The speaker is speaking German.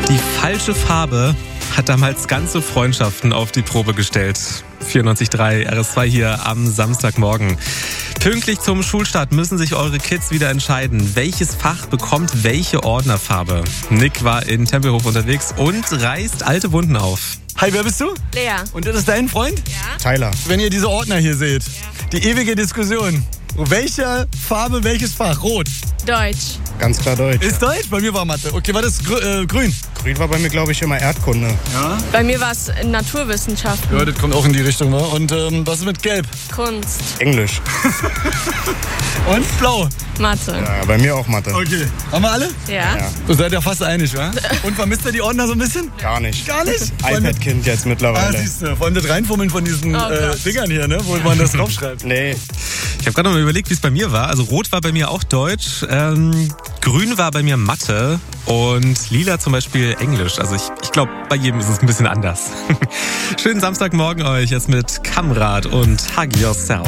Die falsche Farbe hat damals ganze Freundschaften auf die Probe gestellt. 94.3 RS2 hier am Samstagmorgen. Pünktlich zum Schulstart müssen sich eure Kids wieder entscheiden, welches Fach bekommt welche Ordnerfarbe. Nick war in Tempelhof unterwegs und reißt alte Wunden auf. Hi, wer bist du? Lea. Und das ist dein Freund? Ja. Tyler. Wenn ihr diese Ordner hier seht, die ewige Diskussion. Welche Farbe, welches Fach? Rot. Deutsch. Ganz klar Deutsch. Ist Deutsch? Bei mir war Mathe. Okay, war das grün? Grün war bei mir, glaube ich, immer Erdkunde. Ja. Bei mir war es Naturwissenschaften. Ja, das kommt auch in die Richtung, wa? Und was ist mit Gelb? Kunst. Englisch. Und Blau. Mathe. Ja, bei mir auch Mathe. Okay. Haben wir alle? Ja. Ja. Du seid ja fast einig, wa? Und vermisst ihr die Ordner so ein bisschen? Gar nicht. Gar nicht? iPad-Kind jetzt Ah, mittlerweile. siehst du. Vor allem das Reinfummeln von diesen Gott. Dingern hier, ne? Wo man das draufschreibt. Nee. Ich habe gerade noch mal überlegt, wie es bei mir war. Also rot war bei mir auch Deutsch, grün war bei mir Mathe und lila zum Beispiel Englisch. Also ich glaube, bei jedem ist es ein bisschen anders. Schönen Samstagmorgen euch jetzt mit Kamrat und Hug Yourself.